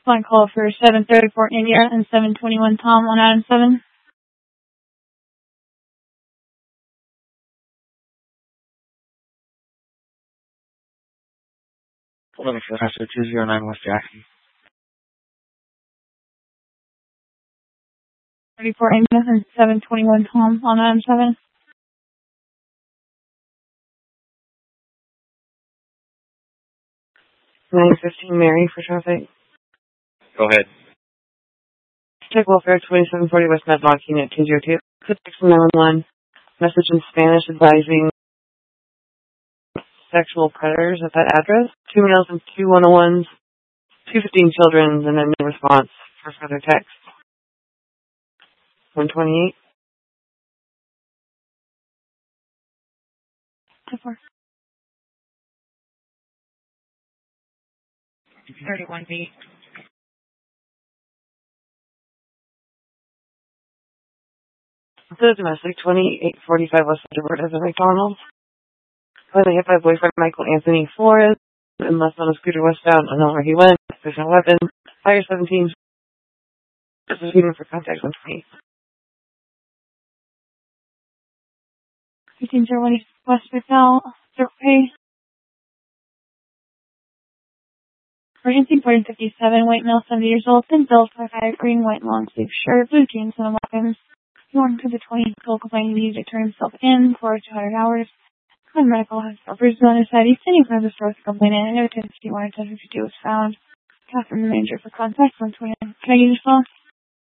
One call for 734 India and 721 Tom on item 7. Hold on for the 209 West Jackson. 34 India and 721 Tom on item 7. 915 Mary for traffic. Go ahead. Check welfare 2740 West Medlock Unit 202. Could text 911. Message in Spanish advising sexual predators at that address. 2 males and 2 101s. 215 children, and then no response for further text. 128. 31B. The domestic 2845 West Edward as a McDonald's. Finally hit by boyfriend Michael Anthony Flores and left on a scooter westbound. I don't know where he went. There's no weapon. Fire 17. This is waiting for contact 128. 1501 West McDowell. Survey. Emergency 457, white male, 70 years old, thin build, 5'5", green, white, long sleeve shirt, blue jeans, and weapons. He wanted to the 20 local complaining he needed to turn himself in for 200 hours. When medical has bruises on his head, he's sitting in front of the store with complaining, and no 1051 or 1052 was found. Catherine, the manager for contact, 129. Can I give you a phone?